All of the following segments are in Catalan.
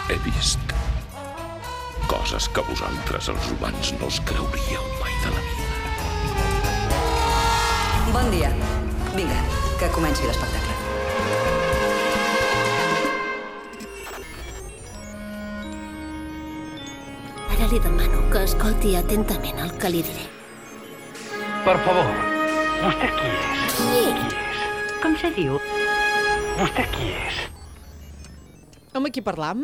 he vist coses que vosaltres, els humans, no us creuríeu mai de la vida. Bon dia. Vinga, que comenci l'espectacle. Ara li demano que escolti atentament el que li diré. Per favor, vostè qui és? Qui és? Com se diu? Vostè qui és? Amb qui parlam?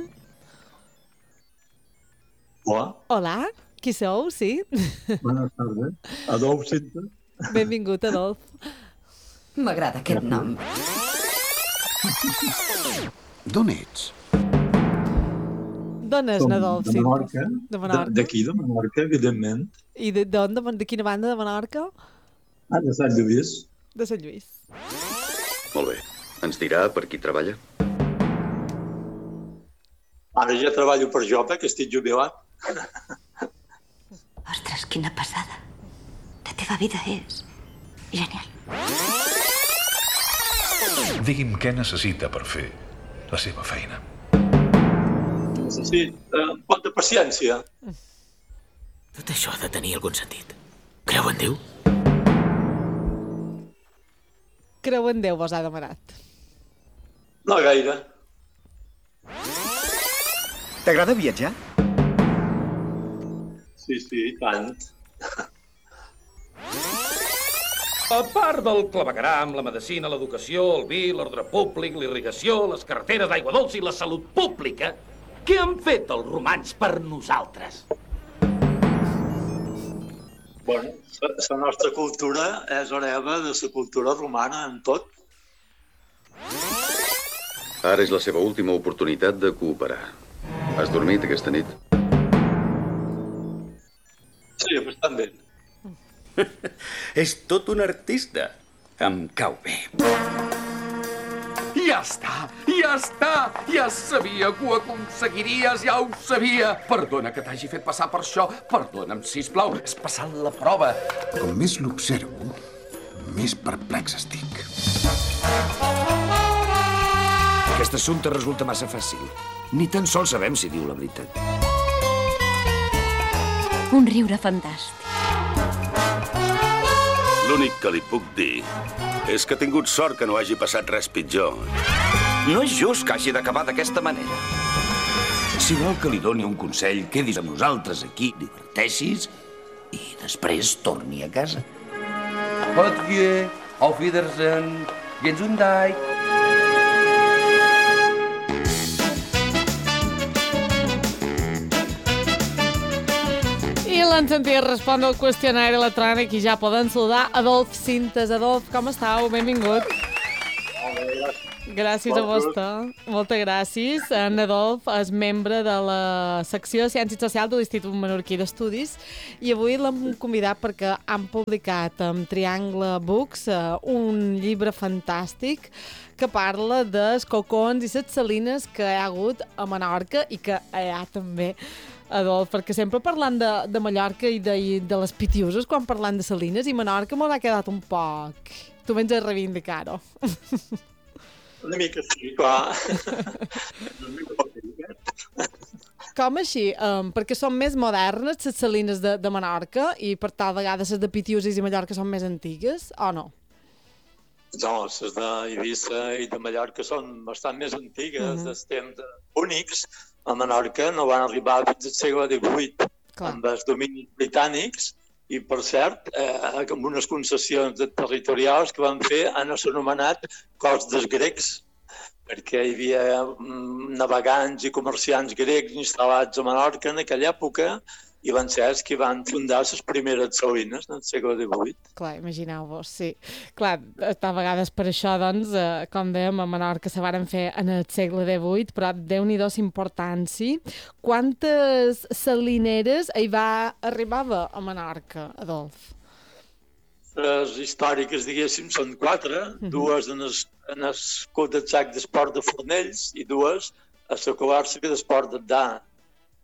Hola. Hola, qui sou, sí? Buenas tardes. Adolf Sinta. Benvingut, Adolf. M'agrada aquest nom. D'on ets? D'on és Adolf De Sinta? Menorca. De Menorca. D'aquí, de Menorca, evidentment. I d'on? De quina banda de Menorca? De Sant Lluís. De Sant Lluís. Molt bé. Ens dirà per qui treballa? Ara ja treballo per jo, que estic jubilat. Ostres, quina passada. La teva vida és genial. Digui'm què necessita per fer la seva feina. Necessito un pot de paciència. Tot això ha de tenir algun sentit. Creu en Déu? Creu en Déu, vos ha demanat. No gaire. T'agrada viatjar? Sí, tant. A part del clavegueram, la medicina, l'educació, el vi, l'ordre públic, l'irrigació, les carreteres d'aigua dolça i la salut pública, què han fet els romans per nosaltres? Bueno, la nostra cultura és hereva de la cultura romana en tot. Ara és la seva última oportunitat de cooperar. Has dormit aquesta nit? Sí, bastant bé. És tot un artista. Em cau bé. Ja està! Ja sabia que ho aconseguiries, ja ho sabia! Perdona que t'hagi fet passar per això. Perdona'm, sisplau, has passat la prova. Com més l'observo, més perplex estic. Aquest assumpte resulta massa fàcil. Ni tan sols sabem si diu la veritat. Un riure fantàstic. L'únic que li puc dir és que ha tingut sort que no hagi passat res pitjor. No és just que hagi d'acabar d'aquesta manera. Si vol que li doni un consell, quedis amb nosaltres aquí, diverteixis i després torni a casa. Adieu, auf Wiedersehen, Gesundheit. I l'han sentit respondre al qüestionari electrònic i ja poden saludar Adolf Sintes. Adolf, com estàu? Benvingut. Gràcies a vostè. Moltes gràcies. En Adolf és membre de la secció de Ciència Social de l'Institut Menorquí d'Estudis i avui l'hem convidat perquè han publicat amb Triangle Books un llibre fantàstic que parla dels cocons i les salines que hi ha hagut a Menorca i que hi ha també, Adolf, perquè sempre parlant de Mallorca i de les Pitiuses quan parlant de salines i Menorca m'ho ha quedat un poc. Tu vens a reivindicar-ho. Una mica sí, clar. Com així? Perquè són més modernes les salines de Menorca i per tal vegada les de Pitiuses i Mallorca són més antigues, o no? No, les d'Eivissa i de Mallorca són bastant més antigues, dels temps únics. A Menorca no van arribar fins al segle XVIII amb els dominis britànics i, per cert, amb unes concessions territorials que van fer han anomenat Cors dels Grecs, perquè hi havia navegants i comerciants grecs instal·lats a Menorca en aquella època i van ser els que van fundar les primeres salines del segle XVIII. Clar, imagineu-vos, sí. Clar, a vegades per això, doncs, com dèiem, a Menorca se varen fer en el segle XVIII, però Déu-n'hi-do importància. Quantes salineres hi va arribar a Menorca, Adolf? Les històriques, diguéssim, són 4, dues en el cul-de-sac d'esport de Fornells i dues a la covarsa d'esport d'Adà.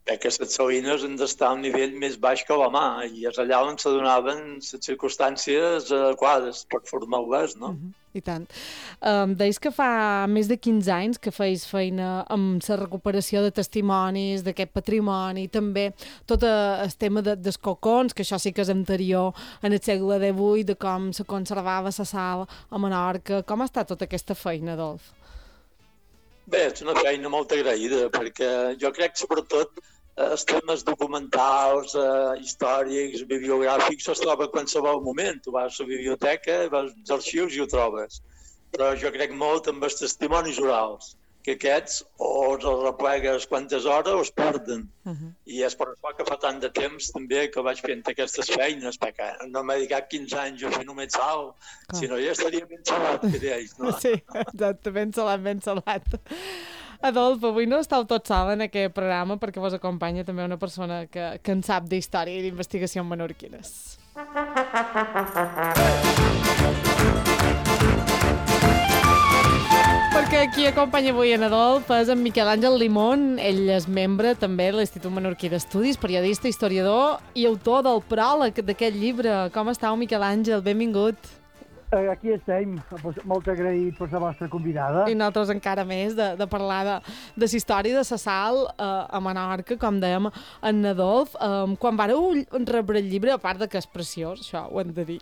que les salines han d'estar a un nivell més baix que la mà, i és allà on se donaven les circumstàncies adequades per formar-les, no? I tant. Deies que fa més de 15 anys que feis feina amb la recuperació de testimonis, d'aquest patrimoni, també tot el tema dels cocons, que això sí que és anterior en el segle XVIII, de com se conservava la sal a Menorca. Com ha estat tota aquesta feina, Adolf? Bé, és una feina molt agraïda, perquè jo crec que sobretot els temes documentals, històrics, bibliogràfics, es troba a qualsevol moment. Tu vas a la biblioteca, vas als arxius i ho trobes. Però jo crec molt en els testimonis orals, que aquests o els replegues quantes hores o es perden. I és per això que fa tant de temps també que vaig fent aquestes feines, perquè no m'he dedicat 15 anys a fer només sal, sinó ja estaria ben salat, que deies, no? Sí, exacte, ben salat. Adolf, avui no estàu tot sol en aquest programa perquè vos acompanya també una persona que en sap d'història i d'investigació menorquines. Perquè qui acompanya avui en Adolf és en Miquel Àngel Limón. Ell és membre també de l'Institut Menorquí d'Estudis, periodista, historiador i autor del pròleg d'aquest llibre. Com estàu, Miquel Àngel? Benvingut. Aquí estem, molt agraït per la vostra convidada. I nosaltres encara més de parlar de la història de la sal a Menorca, com dèiem en Adolf. Quan vareu rebre el llibre, a part de que és preciós, això ho hem de dir,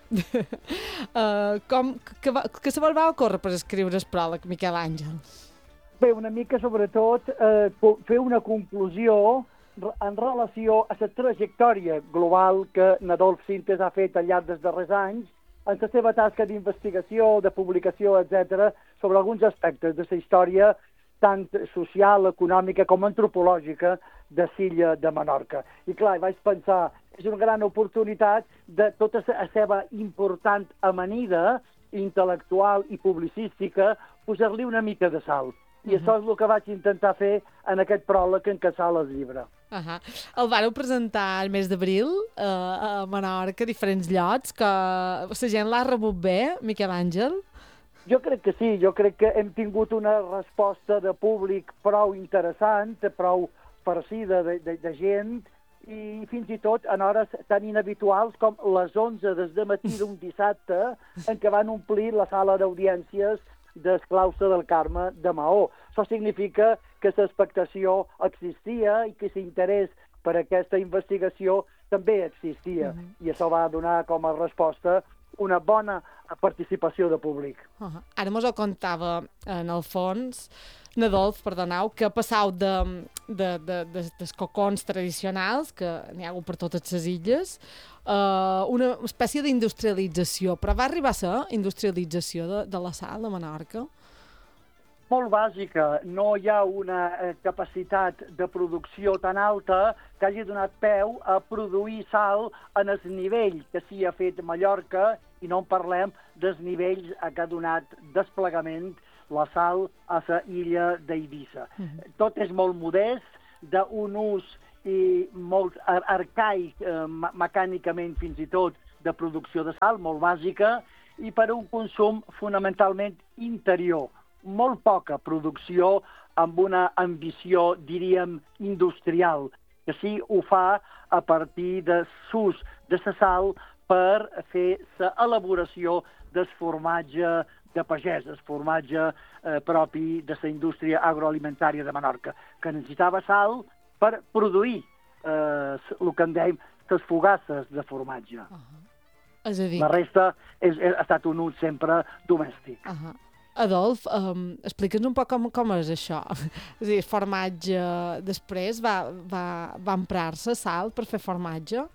que se vos va ocórrer per escriure el pròleg, Miquel Àngel? Bé, una mica sobretot fer una conclusió en relació a la trajectòria global que Adolf Sintes ha fet al llarg dels darrers anys en la seva tasca d'investigació, de publicació, etc., sobre alguns aspectes de la història tant social, econòmica com antropològica de l'illa de Menorca. I clar, vaig pensar, és una gran oportunitat de tota la seva important amanida intel·lectual i publicística posar-li una mica de sal. I això és el que vaig intentar fer en aquest pròleg en què sal el llibre. El vareu presentar el mes d'abril a Menorca, a diferents llocs, que la gent l'ha rebut bé, Miquel Àngel? Jo crec que sí, jo crec que hem tingut una resposta de públic prou interessant, prou farcida de gent, i fins i tot en hores tan inhabituals com les 11 del matí d'un dissabte en què van omplir la sala d'audiències del claustre del Carme de Maó. Això significa que l'expectació existia i que l'interès per aquesta investigació també existia. I això va donar com a resposta una bona participació de públic. Ara mos ho contava, en el fons, Adolf, perdoneu, que ha passat dels cocons tradicionals, que n'hi ha hagut per totes les illes, una espècie d'industrialització. Però va arribar a ser industrialització de la sal a Menorca? Molt bàsica. No hi ha una capacitat de producció tan alta que hagi donat peu a produir sal en el nivell que s'hi ha fet a Mallorca, i no en parlem dels nivells que ha donat desplegament la sal a la illa d'Eivissa. Tot és molt modest, d'un ús molt arcaic, mecànicament fins i tot, de producció de sal, molt bàsica, i per un consum fonamentalment interior. Molt poca producció amb una ambició, diríem, industrial, que sí ho fa a partir de l'ús de la sal per fer l'elaboració del formatge de pagès, el formatge propi de la indústria agroalimentària de Menorca, que necessitava sal per produir el que en dèiem les fogasses de formatge. És a dir... La resta ha estat un ús sempre domèstic. Adolf, explica'ns un poc com és això. És a dir, formatge... Després va emprar-se sal per fer formatge?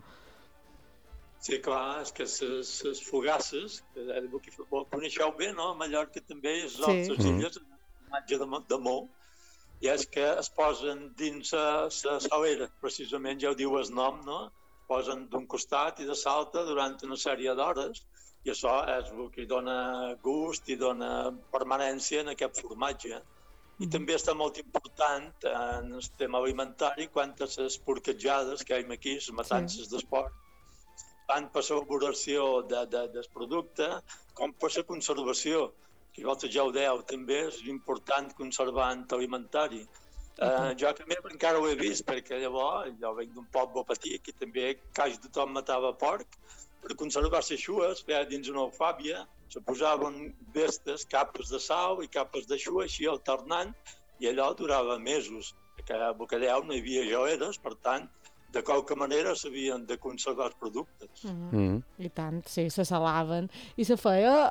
Sí, clar, és que les fogasses, que ho coneixeu bé, no? A Mallorca també és altres illes, formatge de Mó, i és que es posen dins la salera, precisament ja ho diu el nom, no? Posen d'un costat i de l'altre durant una sèrie d'hores, i això és el que dona gust i dona permanència en aquest formatge. I també està molt important en el tema alimentari quant a les porquetjades que hi ha aquí, les matances d'esport, tant per l'elaboració del producte com per la conservació. Que vosaltres ja ho dèieu, també és important conservant alimentari. Jo també encara ho he vist, perquè llavors jo venc d'un poble petit que també quasi tothom matava porc. Per conservar les xues, feia dins una alfàbia, se posaven vestes, capes de sal i capes de xua, així alternant, i allò durava mesos. Perquè a Bacalleu no hi havia joeres, per tant, de qualque manera s'havien de conservar els productes. I tant, sí, se salaven. I se feia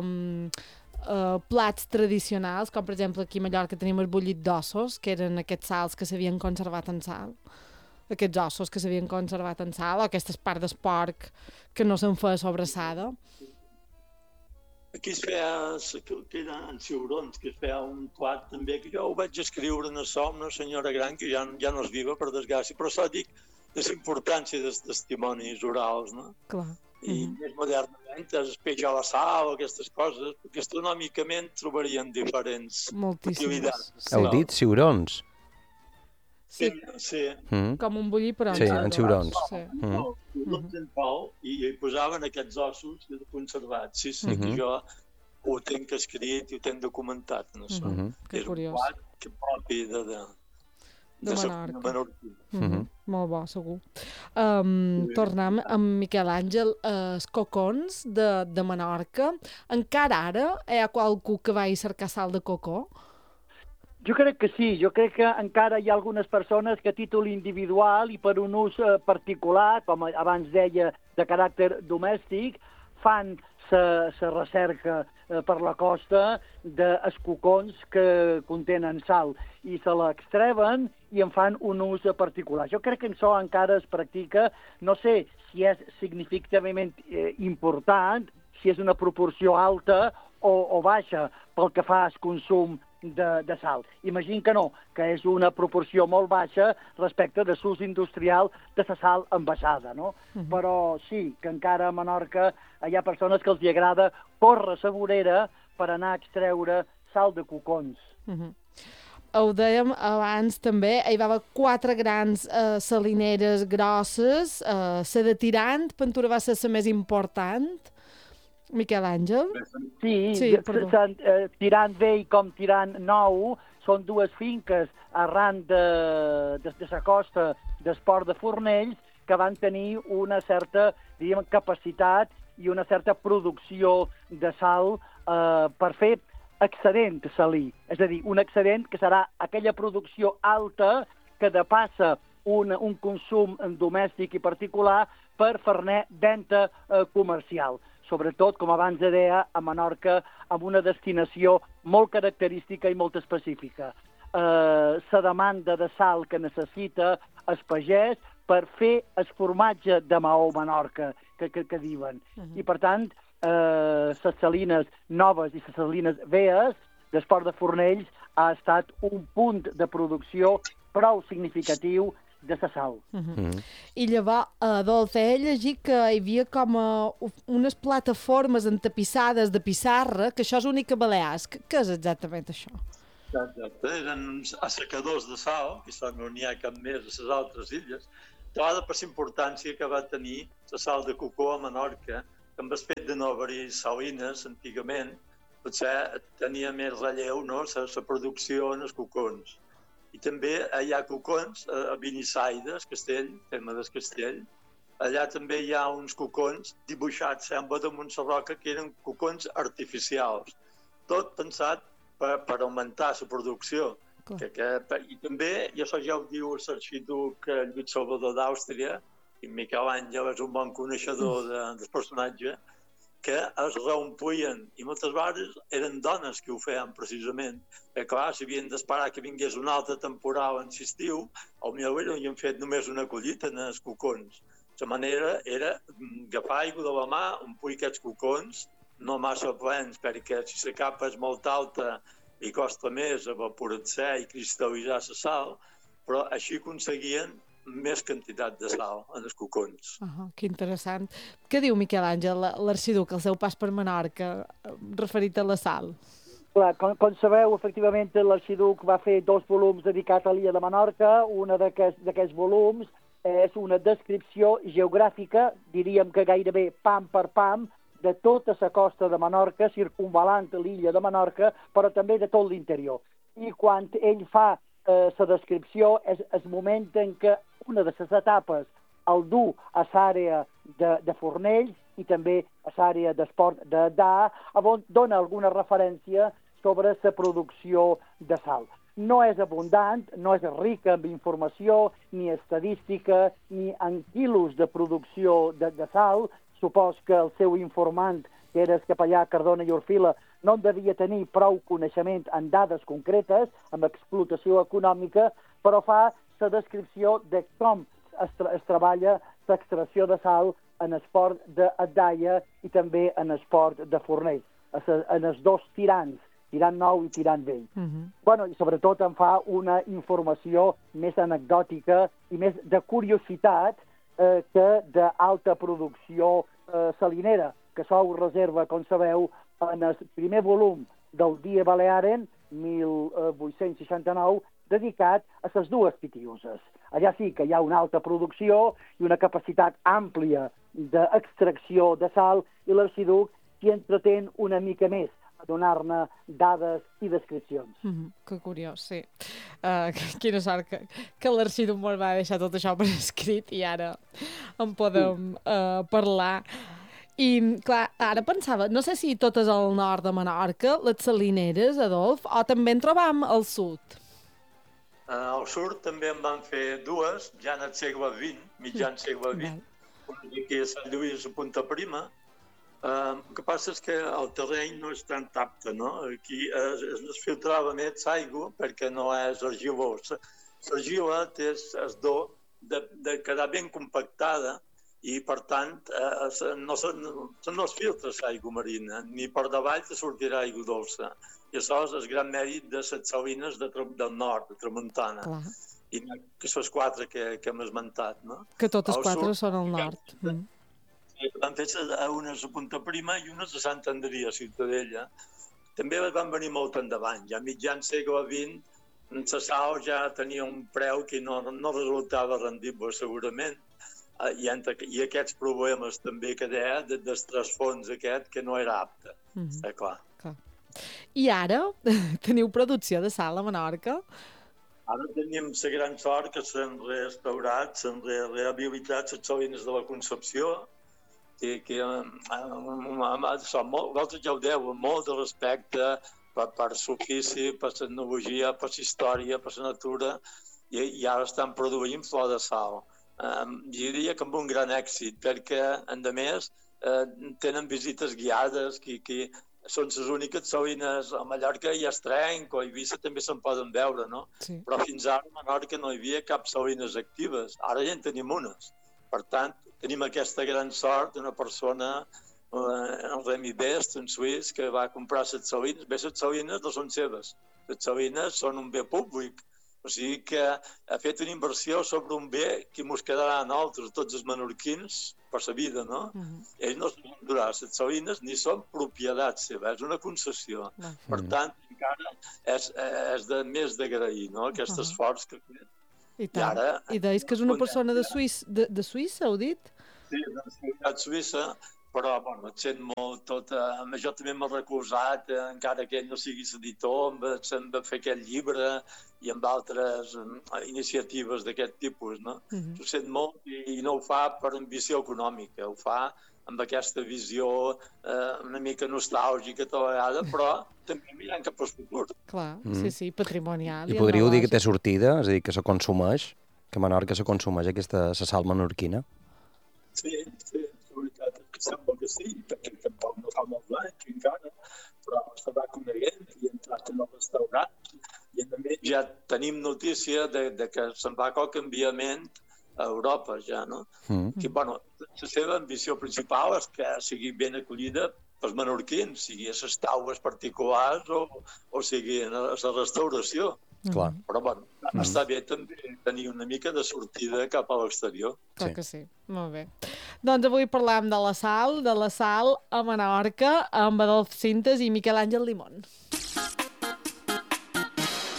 plats tradicionals, com per exemple aquí a Mallorca tenim el bullit d'ossos, que eren aquests sals que s'havien conservat en sal. Aquests ossos que s'havien conservat en sal, o aquestes parts del porc que no se'n feia sobrassada. Aquí es feia, que eren ciurons, que es feia un plat també, que jo ho vaig escriure en això, una senyora gran que ja no és viva, per desgràcia, però això dic de la importància dels testimonis orals, no? Clar. I més modernament es peix a la sal, aquestes coses, perquè astronòmicament trobarien diferents utilitats. Heu dit ciurons? Sí. Com un bullir, però en ciurons. I hi posaven aquests ossos conservats. Sí, que jo ho tenc escrit i ho tenc documentat. Que curiós. És un plat que propi de Menorca. Molt bo, segur. Tornem amb Miquel Àngel. Els cocons de Menorca. Encara ara hi ha qualcú que va a cercar sal de cocó? Jo crec que sí, jo crec que encara hi ha algunes persones que a títol individual i per un ús particular, com abans deia, de caràcter domèstic, fan la recerca per la costa dels cocons que contenen sal i se l'extreuen i en fan un ús particular. Jo crec que això encara es practica, no sé si és significativament important, si és una proporció alta o baixa pel que fa al consum de sal. Imagino que no, que és una proporció molt baixa respecte de l'ús industrial de la sal envasada, no? Però sí, que encara a Menorca hi ha persones que els agrada córrer la vorera per anar a extreure sal de cocons. Ho dèiem abans també, hi va haver 4 grans salineres grosses, la de Tirant, Pentura va ser la més important. Miquel Àngel? Sí, Tirant Vell com Tirant Nou són dues finques arran de la costa del port de Fornells que van tenir una certa, diríem, capacitat i una certa producció de sal per fer excedent salí. És a dir, un excedent que serà aquella producció alta que depassa un consum domèstic i particular per fer-ne venda comercial. Sobretot, com abans deia, a Menorca, amb una destinació molt característica i molt específica. La demanda de sal que necessita el pagès per fer el formatge de Maó Menorca, que diuen. I, per tant, les salines noves i les salines velles del port de Fornells ha estat un punt de producció prou significatiu de la sal. I llavors, Adolf, he llegit que hi havia com unes plataformes entapissades de pissarra, que això és únic a Balears. Què és exactament això? Exacte, eren uns assecadors de sal, que no n'hi ha cap més a les altres illes, davant per la importància que va tenir la sal de cocó a Menorca, que amb el fet de no haver-hi salines antigament, potser tenia més relleu, no?, la producció en els cocons. I també hi ha cocons a Benissaida, Castell, tema del Castell. Allà també hi ha uns cocons dibuixats, sembla, damunt la roca, que eren cocons artificials. Tot pensat per augmentar la producció. I també, i això ja ho diu l'arxiduc Lluís Salvador d'Àustria, i Miquel Àngel és un bon coneixedor del personatge, que es reomplien, i moltes vegades eren dones que ho feien precisament. Perquè clar, si havien d'esperar que vingués una altra temporada en l'estiu, potser havien fet només una collita en els cocons. La manera era agafar aigua de la mà, omplir aquests cocons, no massa plens, perquè si la capa és molt alta i costa més evaporar-se i cristal·litzar la sal, però així aconseguien més quantitat de sal en els cocons. Que interessant. Què diu Miquel Àngel, l'arxiduc, el seu pas per Menorca, referit a la sal? Clar, com sabeu, efectivament, l'arxiduc va fer 2 volums dedicats a l'illa de Menorca. Un d'aquests volums és una descripció geogràfica, diríem que gairebé pam per pam, de tota la costa de Menorca, circumvalant l'illa de Menorca, però també de tot l'interior. I quan ell fa la descripció és el moment en què una de les etapes el du a l'àrea de Fornells i també a l'àrea d'esport de Da, on dona alguna referència sobre la producció de sal. No és abundant, no és rica en informació, ni estadística, ni en quilos de producció de sal. Supos que el seu informant, que era el capellà Cardona i Orfila, no en devia tenir prou coneixement en dades concretes, amb explotació econòmica, però fa la descripció de com es treballa l'extracció de sal en el port d'Adaia i també en el port de Fornells, en els dos tirants, tirant nou i tirant vell. Bueno, i sobretot em fa una informació més anecdòtica i més de curiositat que d'alta producció salinera, que això ho reserva, com sabeu, en el primer volum del Die Balearen, 1869, dedicat a les dues Pitiuses. Allà sí que hi ha una alta producció i una capacitat àmplia d'extracció de sal, i l'arxiduc s'hi entretén una mica més a donar-ne dades i descripcions. Que curiós, sí. Quina sort que l'arxiduc ens va deixar tot això per escrit i ara en podem parlar. I, clar, ara pensava, no sé si totes al nord de Menorca, les salineres, Adolf, o també en trobam al sud? Al sud també en van fer dues, ja en el segle XX, mitjan segle XX, aquí a Sant Lluís, a Punta Prima. El que passa és que el terreny no és tan apte, no? Aquí es filtrava més aigua perquè no és argilós. L'argila té el do de quedar ben compactada i, per tant, no es filtra l'aigua marina, ni per davall te sortirà aigua dolça. I això és el gran mèrit de les salines del nord, de Tramuntana. I que són els quatre que hem esmentat, no? Que totes quatre són al nord. Van fer unes a Punta Prima i unes a Sant Andrea, a Ciutadella. També van venir molt endavant. Ja mitjan segle XX, la sal ja tenia un preu que no resultava rendible, segurament. I aquests problemes també que deia del trasfons aquest, que no era apte. Està clar. I ara teniu producció de sal a Menorca? Ara tenim la gran sort que s'han restaurat, s'han rehabilitat les salines de la Concepció, que vosaltres ja ho deu, amb molt de respecte per l'ofici, per la tecnologia, per la història, per la natura, i ara estan produint flor de sal. Jo diria que amb un gran èxit, perquè, a més, tenen visites guiades, que són les úniques salines a Mallorca i a Estrenc, o a Eivissa també se'n poden veure, no? Però fins ara a Menorca no hi havia cap salines actives, ara ja en tenim unes. Per tant, tenim aquesta gran sort d'una persona, el Remi Best, en suís, que va comprar les salines. Bé, les salines no són seves, les salines són un bé públic. O sigui que ha fet una inversió sobre un bé que ens quedarà a nosaltres, tots els menorquins, per la vida, no? Ells no s'han durar les salines ni són propietat seva, és una concessió. Per tant, encara és més d'agrair, no?, aquest esforç que ha fet. I tant. I deies que és una persona de Suïssa, heu dit? Sí, de la ciutat suïssa, però, bueno, et sent molt tot... Jo també m'he recolzat, encara que ell no sigui l'editor, se'n va fer aquest llibre i amb altres iniciatives d'aquest tipus, no? Ho sent molt i no ho fa per ambició econòmica, ho fa amb aquesta visió una mica nostàlgica tota vegada, però també mirant cap al futur. Clar, sí, patrimonial. I podríeu dir que té sortida? És a dir, que se consumeix? Que a Menorca se consumeix aquesta sal menorquina? Sí, la veritat és que sembla que sí, perquè tampoc no fa molt anys encara, però se va coneguent i ha entrat en el restaurant. I a més ja tenim notícia de que se'n va qualque enviament a Europa ja, no? Que, bueno, la seva ambició principal és que sigui ben acollida pels menorquins, sigui a les taules particulars o sigui a la restauració. Clar. Però, bueno, està bé també tenir una mica de sortida cap a l'exterior. Clar que sí, molt bé. Doncs avui parlam de la sal a Menorca, amb Adolf Sintes i Miquel Àngel Limón.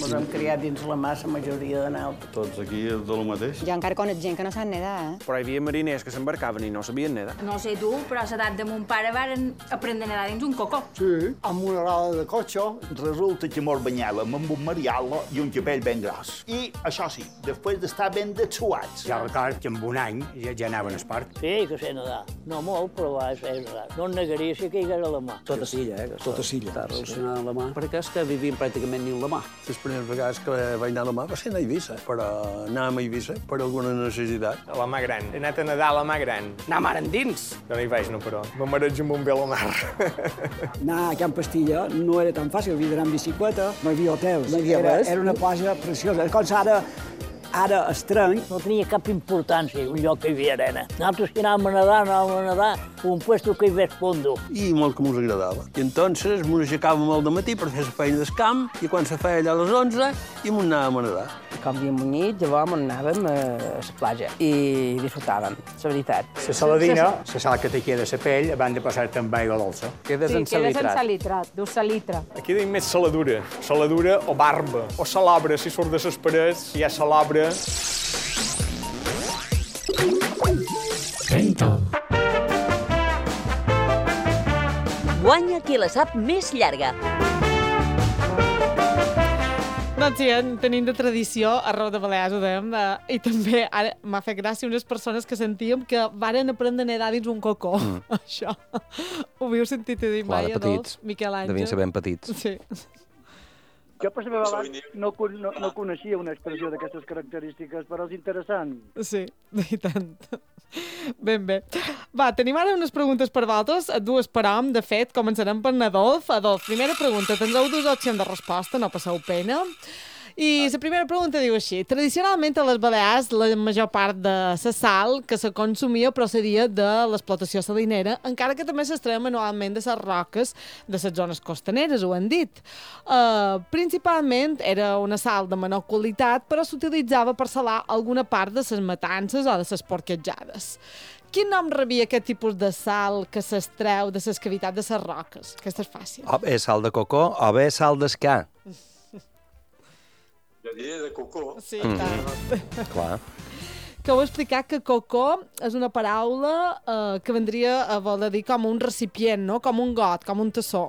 Ens hem criat dins la massa majoria de naut. Tots aquí és de lo mateix. Jo encara conec gent que no sap nedar, eh? Però hi havia mariners que s'embarcaven i no sabien nedar. No sé tu, però a l'edat de mon pare varen aprendre a nedar dins un cocó. Sí, amb una roda de cotxe. Resulta que mos banyàvem amb un marial i un capell ben gros. I, això sí, després d'estar ben dessuats. Ja record que amb un any ja anava en esport. Sí, que sé nedar. No molt, però va ser nedar. No em negaria si caigués a la mà. Tota silla, Tota silla. Està relacionada amb la mà. Perquè és que vivim pràcticament ni amb la mà. Les primeres vegades que vaig anar a la mà va ser anar a Eivissa, però anàvem a Eivissa per alguna necessitat. A la mà gran. He anat a nedar a la mà gran. Anar mar endins. Jo no hi vaig, no, però me'n marejo amb un bé a la mar. Anar a Can Pastilla no era tan fàcil, havia d'anar amb bicicleta, no hi havia hotels. No hi havia res. Era una platja preciosa. Com ara estrany. No tenia cap importància un lloc que hi havia arena. Nosaltres que anàvem a nedar un puesto que hi hagués fondo. I molt que mos agradava. I entonces mos aixecàvem al dematí per fer la feina del camp i quan se feia allà a les 11 i mos anàvem a nedar. Com havíem munyit, llavors anàvem a la platja i disfrutàvem, la veritat. La saladina, la sal que te queda a la pell, abans de passar-te amb aigua dolça. Quedes ensalitrat, du salitre. Aquí tenim més saladura. Saladura o barba. O salabra, si surt de les parets, hi ha salabra. Guanya qui la sap més llarga. Doncs sí, tenim de tradició, arreu de Balears ho dèiem, i també ara m'ha fet gràcia unes persones que sentíem que varen aprendre a nedar dins un cocó. Això. Ho havíeu sentit a dir mai, Adolf? Miquel Àngel? Devien ser ben petits. Sí. Jo per saber abans no coneixia una expressió d'aquestes característiques, però és interessant. Sí, i tant. Ben bé. Va, tenim ara unes preguntes per vosaltres, dues per hom. De fet, començarem per Adolf. Adolf, primera pregunta. Tindreu dues opcions de resposta, no passeu pena. I la primera pregunta diu així. Tradicionalment a les Balears la major part de la sal que se consumia procedia de l'explotació salinera, encara que també s'extreia manualment de les roques de les zones costaneres, ho han dit. Principalment era una sal de menor qualitat, però s'utilitzava per salar alguna part de les matances o de les porquetjades. Quin nom rebia aquest tipus de sal que s'extreu de les cavitats de les roques? Aquesta és fàcil. O bé sal de cocó o bé sal d'escà. Jo diria de cocó. Sí, tant. Clar. Que heu explicat que cocó és una paraula que vendria a voler dir com un recipient, no? Com un got, com un tassó.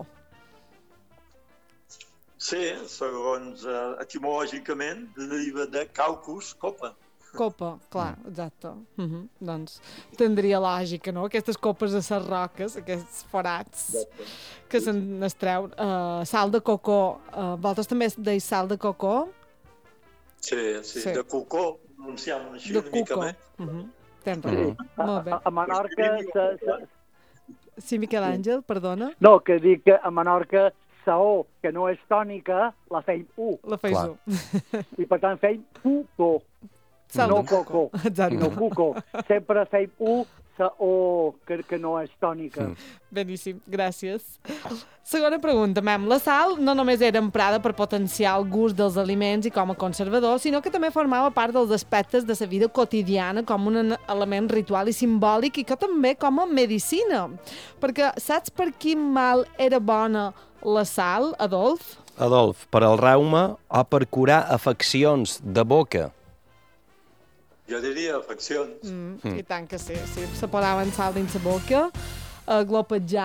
Sí, segons etimològicament, deriva de caucus, copa. Copa, clar, exacte. Doncs tindria lògica, no? Aquestes copes de les roques, aquests forats que se'n estreu. Sal de cocó. Vosaltres també deis sal de cocó? Sí, de cocó, pronunciam així una mica més. Tens raó. Molt bé. A Menorca... Sí, Miquel Àngel, perdona? No, que dic que a Menorca saó, que no és tònica, la feim U. La feis U. I per tant feim cucó. No coco. Exacte. No cuco. Sempre feim U, saó, que no és tònica. Beníssim, gràcies. Segona pregunta, Mem. La sal no només era emprada per potenciar el gust dels aliments i com a conservador, sinó que també formava part dels aspectes de la vida quotidiana com un element ritual i simbòlic i que també com a medicina. Perquè saps per quin mal era bona la sal, Adolf? Adolf, per al reuma o per curar afeccions de boca? Jo diria afeccions. I tant que sí. Se posaven sal dins la boca, glopetjar